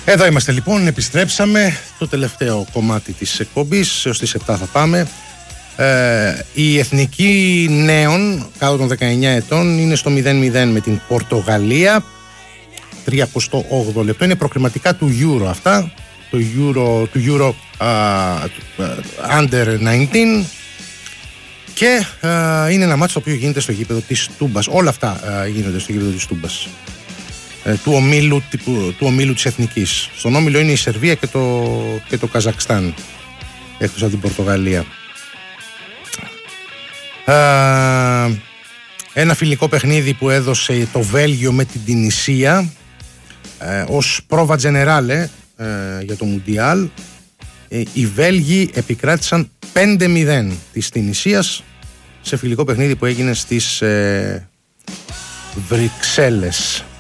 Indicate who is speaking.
Speaker 1: Εδώ είμαστε λοιπόν, επιστρέψαμε το τελευταίο κομμάτι της εκπομπής, έως τις 7 θα πάμε. Η εθνική νέων κάτω των 19 ετών είναι στο 0-0 με την Πορτογαλία, 38 λεπτό, είναι προκριματικά του Euro αυτά, του Euro Under 19, και είναι ένα μάτσο το οποίο γίνεται στο γήπεδο της Τούμπας. Όλα αυτά γίνονται στο γήπεδο της Τούμπας, του ομίλου της Εθνικής. Στον όμιλο είναι η Σερβία και το Καζακστάν, εκτός από την Πορτογαλία. Ένα φιλικό παιχνίδι που έδωσε το Βέλγιο με την Τινησία ως πρόβα τζενεράλε για το Μουντιάλ. Οι Βέλγοι επικράτησαν 5-0 της Τινησίας σε φιλικό παιχνίδι που έγινε στις Βρυξέλλες.